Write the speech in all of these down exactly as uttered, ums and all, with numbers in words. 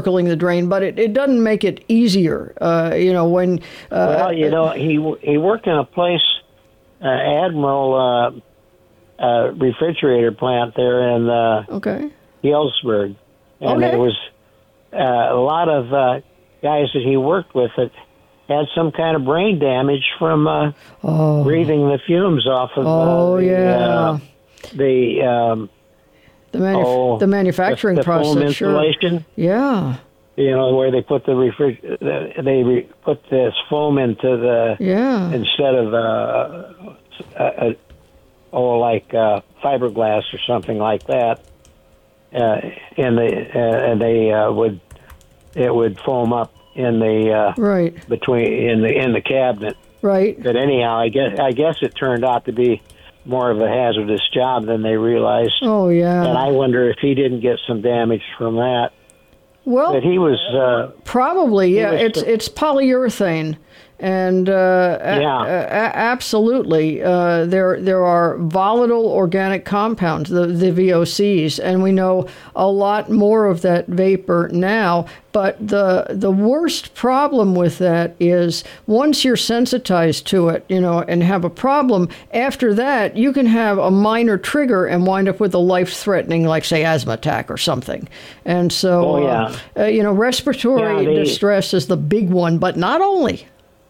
circling the drain, but it, it doesn't make it easier. Uh, you know, when... Uh, well, you know, he he worked in a place, uh, Admiral uh, uh, refrigerator plant there in uh, okay. Healdsburg. And okay. there was uh, a lot of uh, guys that he worked with that had some kind of brain damage from uh, oh. breathing the fumes off of oh, uh, the... yeah. Uh, the um, The, manuf- oh, the manufacturing the, the process, foam sure. insulation. Yeah. You know, where they put the refrig- they re- put this foam into the yeah instead of uh, a, a, oh like uh, fiberglass or something like that. Uh, and they uh, and they uh, would it would foam up in the uh, right between in the in the cabinet. Right. But anyhow, I guess I guess it turned out to be more of a hazardous job than they realized. Oh yeah. And I wonder if he didn't get some damage from that. Well, but he was uh, probably yeah. Was, it's it's polyurethane, and uh, yeah, a- a- absolutely. Uh, there there are volatile organic compounds, the the V O Cs, and we know a lot more of that vapor now. But the the worst problem with that is once you're sensitized to it, you know, and have a problem, after that you can have a minor trigger and wind up with a life-threatening, like say, asthma attack or something. And so, oh, yeah. uh, uh, you know, respiratory yeah, they, distress is the big one, but not only.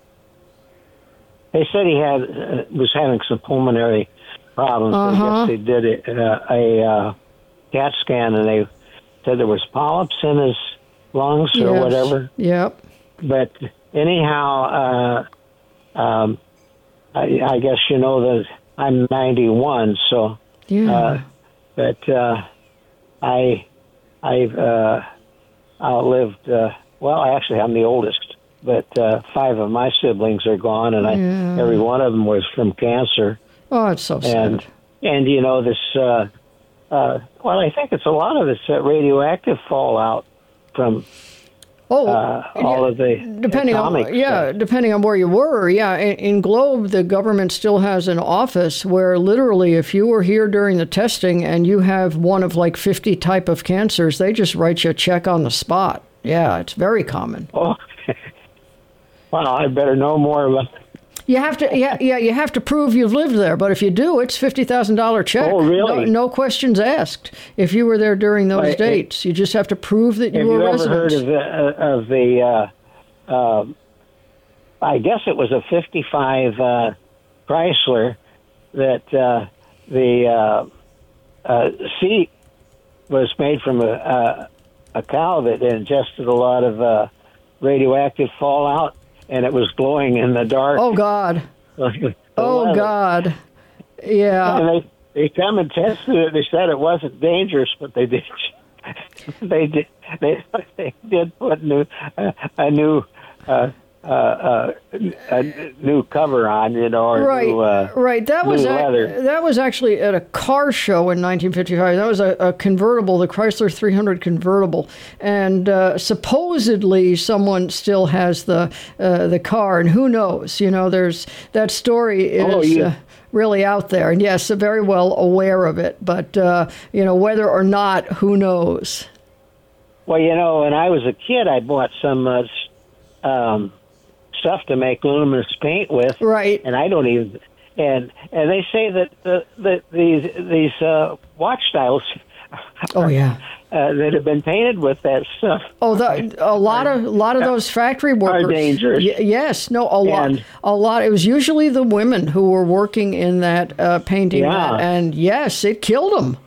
They said he had uh, was having some pulmonary problems. Uh-huh. I guess they did a, uh, a uh, CAT scan, and they said there was polyps in his lungs or yes. whatever. Yep. But anyhow, uh, um, I, I guess you know that I'm ninety-one, so yeah. Uh, but uh, I I've uh, outlived. Uh, well, actually, I'm the oldest, but uh, five of my siblings are gone, and yeah. I, every one of them was from cancer. Oh, it's so sad. And and you know this. Uh, uh, well, I think it's a lot of it's uh, radioactive fallout from oh, uh, all yeah, of the depending atomic on yeah, stuff. depending on where you were. Yeah, in, in Globe, the government still has an office where literally, if you were here during the testing and you have one of like fifty type of cancers, they just write you a check on the spot. Yeah, it's very common. Oh, well, I better know more about. You have to, yeah, yeah. You have to prove you've lived there, but if you do, it's fifty thousand dollar check. Oh, really? No, no questions asked. If you were there during those Well, dates, you just have to prove that you Have were you a ever resident. heard of the, uh, of the uh, uh, I guess it was a fifty-five uh, Chrysler that uh, the uh, uh, seat was made from a, a, a cow that ingested a lot of uh, radioactive fallout, and it was glowing in the dark. Oh, God. Oh, God. Yeah. And they, they come and tested it. They said it wasn't dangerous, but they did. they did. They, they did put new uh, a new uh, uh, uh, a new cover on, you know, or right, new, uh, right. That was new leather. a, that was actually at a car show in nineteen fifty-five. That was a, a convertible, the Chrysler three hundred convertible, and uh, supposedly someone still has the uh, the car, and who knows? You know, there's that story is. Oh, yeah. uh, really out there, and yes, very well aware of it, but uh, you know, whether or not, who knows? Well, you know, when I was a kid, I bought some uh, um, stuff to make luminous paint with, right? And I don't even. And and they say that the, the, these these uh, watch dials. Oh yeah. Uh, that have been painted with that stuff. Oh, the, a lot of a lot of those factory workers are dangerous. Y- yes, no, a lot, And- a lot. It was usually the women who were working in that uh, painting, Yeah. that, and yes, it killed them.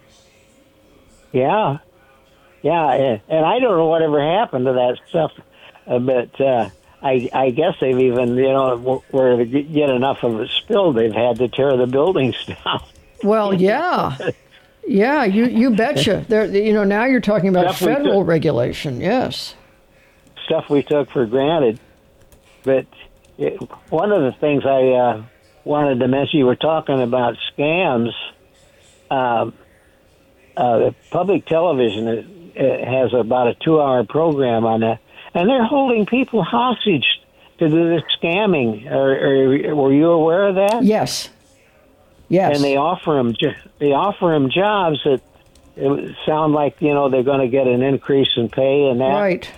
Yeah, yeah, and and I don't know whatever happened to that stuff, uh, but uh, I I guess they've even you know where they get enough of it spilled, they've had to tear the buildings down. Well, yeah. Yeah, you, you betcha. There, you know, now you're talking about Stuff we federal took- regulation. Yes. Stuff we took for granted, but it, one of the things I uh, wanted to mention, you were talking about scams. Um, uh, the public television uh, has about a two-hour program on that, and they're holding people hostage to do this scamming. Are, are, were you aware of that? Yes. Yes. And they offer them, they offer them jobs that it sound like you know they're going to get an increase in pay and that. Right.